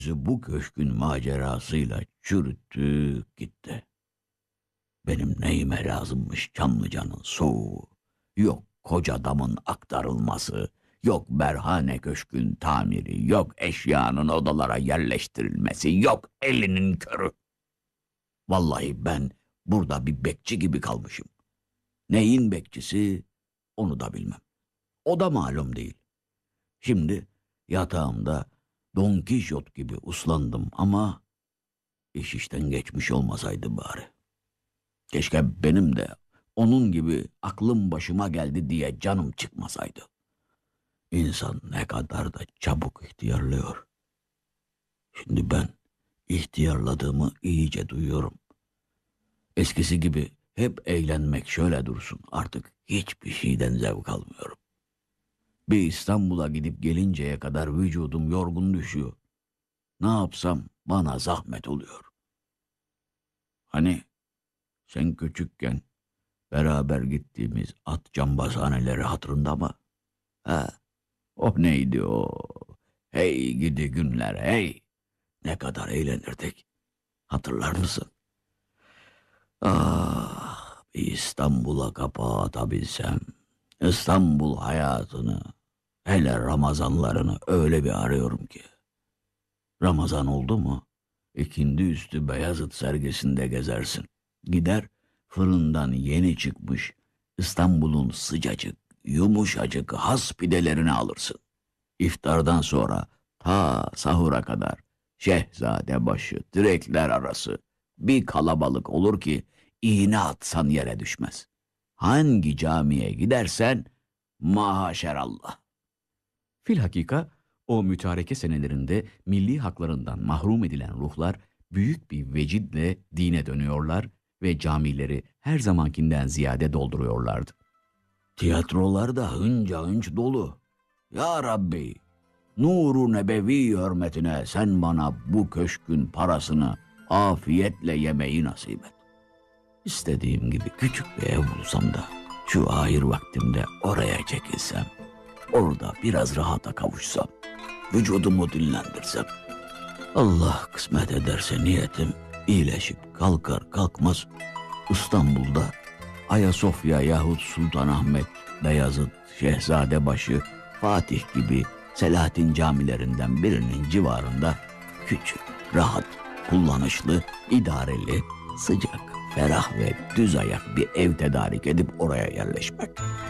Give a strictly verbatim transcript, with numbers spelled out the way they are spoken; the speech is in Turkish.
bu köşkün macerasıyla çürüttük gitti. Benim neyime lazımmış Çamlıca'nın soğuğu? Yok koca damın aktarılması, yok Berhane Köşk'ün tamiri, yok eşyanın odalara yerleştirilmesi, yok elinin körü. Vallahi ben burada bir bekçi gibi kalmışım. Neyin bekçisi onu da bilmem. O da malum değil. Şimdi yatağımda Don Kişot gibi uslandım ama iş işten geçmiş olmasaydı bari. Keşke benim de onun gibi aklım başıma geldi diye canım çıkmasaydı. İnsan ne kadar da çabuk ihtiyarlıyor. Şimdi ben ihtiyarladığımı iyice duyuyorum. Eskisi gibi hep eğlenmek şöyle dursun, artık hiçbir şeyden zevk almıyorum. Bir İstanbul'a gidip gelinceye kadar vücudum yorgun düşüyor. Ne yapsam bana zahmet oluyor. Hani sen küçükken beraber gittiğimiz at cambazhaneleri hatırında mı? Ha, o neydi o? Hey gidi günler hey. Ne kadar eğlenirdik. Hatırlar mısın? Ah, bir İstanbul'a kapağı atabilsem. İstanbul hayatını, hele Ramazanlarını öyle bir arıyorum ki. Ramazan oldu mu? İkindi üstü Beyazıt sergisinde gezersin. Gider fırından yeni çıkmış İstanbul'un sıcacık, yumuşacık has pidelerini alırsın. İftardan sonra ta sahura kadar Şehzadebaşı, direkler arası bir kalabalık olur ki iğne atsan yere düşmez. Hangi camiye gidersen maşerallah. Filhakika o mütareke senelerinde milli haklarından mahrum edilen ruhlar büyük bir vecidle dine dönüyorlar ve camileri her zamankinden ziyade dolduruyorlardı. Tiyatrolar da hınca hınç dolu. Ya Rabbi, nuru nebevi hürmetine sen bana bu köşkün parasını afiyetle yemeyi nasip et. İstediğim gibi küçük bir ev bulsam da şu ahir vaktimde oraya çekilsem, orada biraz rahata kavuşsam, vücudumu dinlendirsem. Allah kısmet ederse niyetim iyileşip kalkar kalkmaz İstanbul'da Ayasofya yahut Sultanahmet, Beyazıt, Şehzadebaşı, Fatih gibi Selahattin camilerinden birinin civarında küçük, rahat, kullanışlı, idareli, sıcak, ferah ve düz ayak bir ev tedarik edip oraya yerleşmek.